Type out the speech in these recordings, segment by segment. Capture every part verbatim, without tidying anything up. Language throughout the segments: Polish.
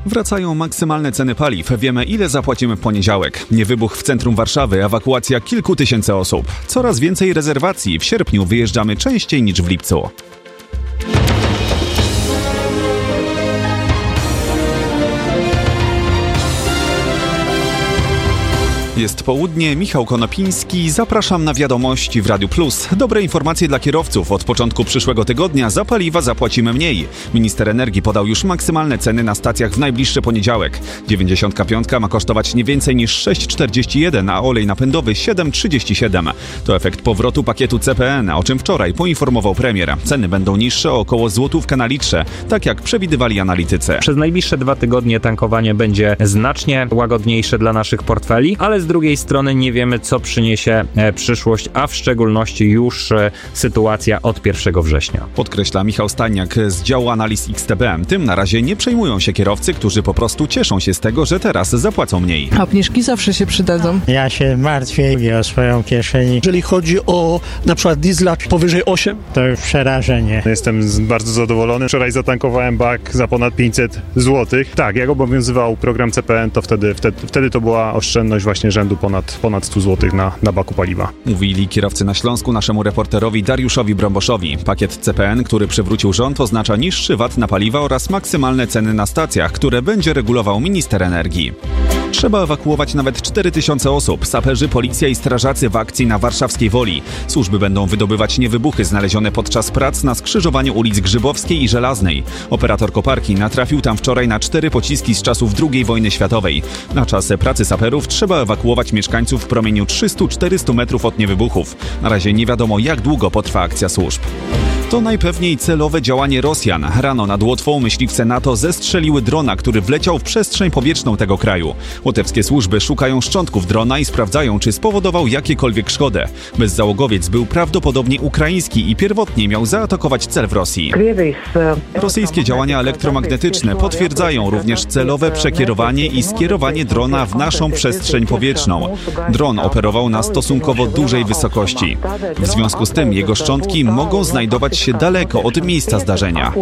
Wracają maksymalne ceny paliw. Wiemy, ile zapłacimy w poniedziałek. Niewybuch w centrum Warszawy, ewakuacja kilku tysięcy osób. Coraz więcej rezerwacji. W sierpniu wyjeżdżamy częściej niż w lipcu. Jest południe, Michał Konopiński, zapraszam na wiadomości w Radiu Plus. Dobre informacje dla kierowców. Od początku przyszłego tygodnia za paliwa zapłacimy mniej. Minister energii podał już maksymalne ceny na stacjach w najbliższy poniedziałek. dziewięćdziesiątka pięć ma kosztować nie więcej niż sześć czterdzieści jeden, a olej napędowy siedem trzydzieści siedem. To efekt powrotu pakietu C P N, o czym wczoraj poinformował premier. Ceny będą niższe o około złotówkę na litrze, tak jak przewidywali analitycy. Przez najbliższe dwa tygodnie tankowanie będzie znacznie łagodniejsze dla naszych portfeli, ale z drugiej strony nie wiemy, co przyniesie e, przyszłość, a w szczególności już e, sytuacja od pierwszego września. Podkreśla Michał Staniak z działu analiz X T B. Tym na razie nie przejmują się kierowcy, którzy po prostu cieszą się z tego, że teraz zapłacą mniej. Obniżki zawsze się przydadzą. Ja się martwię o swoją kieszeni. Jeżeli chodzi o na przykład diesla powyżej osiem, to już przerażenie. Jestem bardzo zadowolony. Wczoraj zatankowałem bak za ponad pięćset złotych. Tak, jak obowiązywał program C P N, to wtedy, wtedy, wtedy to była oszczędność właśnie rzędu ponad, ponad sto złotych na, na baku paliwa. Mówili kierowcy na Śląsku naszemu reporterowi Dariuszowi Brąboszowi. Pakiet C P N, który przywrócił rząd, oznacza niższy V A T na paliwa oraz maksymalne ceny na stacjach, które będzie regulował minister energii. Trzeba ewakuować nawet cztery tysiące osób. Saperzy, policja i strażacy w akcji na warszawskiej Woli. Służby będą wydobywać niewybuchy znalezione podczas prac na skrzyżowaniu ulic Grzybowskiej i Żelaznej. Operator koparki natrafił tam wczoraj na cztery pociski z czasów drugiej wojny światowej. Na czas pracy saperów trzeba ewakuować mieszkańców w promieniu trzysta do czterystu metrów od niewybuchów. Na razie nie wiadomo, jak długo potrwa akcja służb. To najpewniej celowe działanie Rosjan. Rano nad Łotwą myśliwce NATO zestrzeliły drona, który wleciał w przestrzeń powietrzną tego kraju. Łotewskie służby szukają szczątków drona i sprawdzają, czy spowodował jakiekolwiek szkodę. Bezzałogowiec był prawdopodobnie ukraiński i pierwotnie miał zaatakować cel w Rosji. Rosyjskie działania elektromagnetyczne potwierdzają również celowe przekierowanie i skierowanie drona w naszą przestrzeń powietrzną. Dron operował na stosunkowo dużej wysokości. W związku z tym jego szczątki mogą znajdować się daleko od miejsca zdarzenia.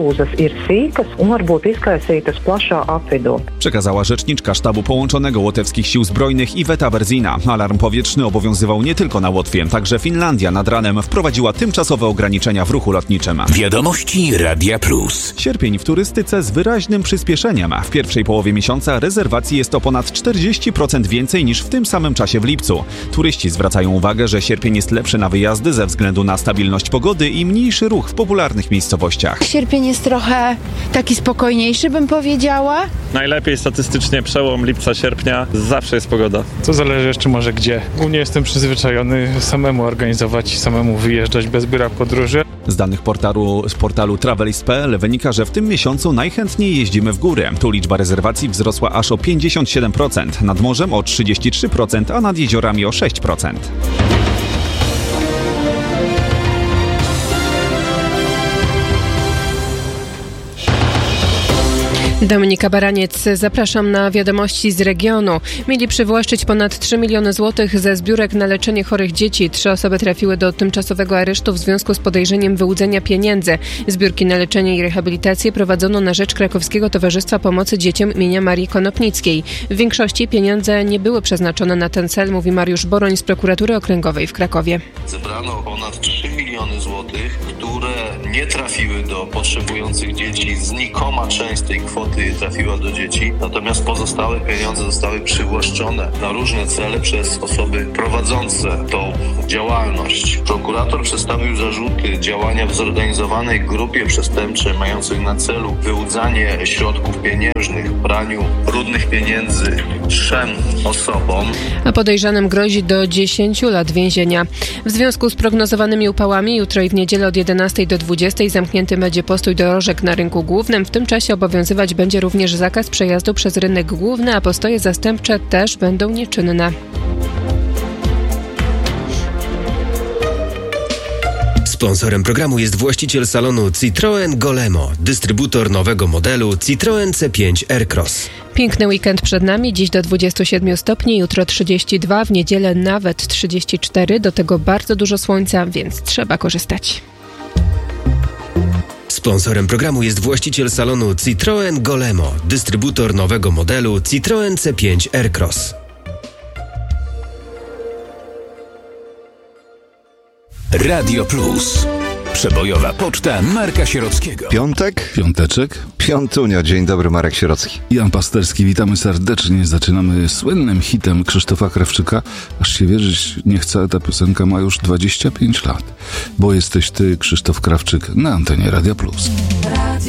Przekazała rzeczniczka sztabu połączonego Łotewskich Sił Zbrojnych Iweta Berzina. Alarm powietrzny obowiązywał nie tylko na Łotwie, także Finlandia nad ranem wprowadziła tymczasowe ograniczenia w ruchu lotniczym. Wiadomości Radia Plus. Sierpień w turystyce z wyraźnym przyspieszeniem. W pierwszej połowie miesiąca rezerwacji jest o ponad czterdzieści procent więcej niż w tym samym czasie w lipcu. Turyści zwracają uwagę, że sierpień jest lepszy na wyjazdy ze względu na stabilność pogody i mniejszy ruch w popularnych miejscowościach. Sierpień jest trochę taki spokojniejszy, bym powiedziała. Najlepiej statystycznie przełom lipca-sierpnia. Zawsze jest pogoda. To zależy jeszcze może gdzie. U mnie jestem przyzwyczajony samemu organizować i samemu wyjeżdżać bez biura podróży. Z danych portalu, z portalu travelist kropka p l wynika, że w tym miesiącu najchętniej jeździmy w górę. Tu liczba rezerwacji wzrosła aż o pięćdziesiąt siedem procent, nad morzem o trzydzieści trzy procent, a nad jeziorami o sześć procent. Dominika Baraniec, zapraszam na wiadomości z regionu. Mieli przywłaszczyć ponad trzy miliony złotych ze zbiórek na leczenie chorych dzieci. Trzy osoby trafiły do tymczasowego aresztu w związku z podejrzeniem wyłudzenia pieniędzy. Zbiórki na leczenie i rehabilitację prowadzono na rzecz Krakowskiego Towarzystwa Pomocy Dzieciom imienia Marii Konopnickiej. W większości pieniądze nie były przeznaczone na ten cel, mówi Mariusz Boroń z Prokuratury Okręgowej w Krakowie. Zebrano ponad trzy miliony złotych, które nie trafiły do potrzebujących dzieci. Znikoma część tej kwoty trafiła do dzieci, natomiast pozostałe pieniądze zostały przywłaszczone na różne cele przez osoby prowadzące tą działalność. Prokurator przedstawił zarzuty działania w zorganizowanej grupie przestępczej mającej na celu wyłudzanie środków pieniężnych, praniu brudnych pieniędzy trzem osobom. A podejrzanym grozi do dziesięciu lat więzienia. W związku z prognozowanymi upałami jutro i w niedzielę od jedenastej do dwudziestej zamknięty będzie postój dorożek na rynku głównym. W tym czasie obowiązywać będzie również zakaz przejazdu przez rynek główny, a postoje zastępcze też będą nieczynne. Sponsorem programu jest właściciel salonu Citroën Golemo, dystrybutor nowego modelu Citroën C pięć Aircross. Piękny weekend przed nami, dziś do dwudziestu siedmiu stopni, jutro trzydzieści dwa, w niedzielę nawet trzydzieści cztery, do tego bardzo dużo słońca, więc trzeba korzystać. Sponsorem programu jest właściciel salonu Citroen Golemo, dystrybutor nowego modelu Citroen C pięć Aircross. Radio Plus. Przebojowa poczta Marka Sierockiego. Piątek? Piąteczek. Piątunio. Dzień dobry, Marek Sierocki. Jan Pasterski, witamy serdecznie. Zaczynamy słynnym hitem Krzysztofa Krawczyka. Aż się wierzyć nie chce, ta piosenka ma już dwadzieścia pięć lat. Bo jesteś ty, Krzysztof Krawczyk, na antenie Radia Plus.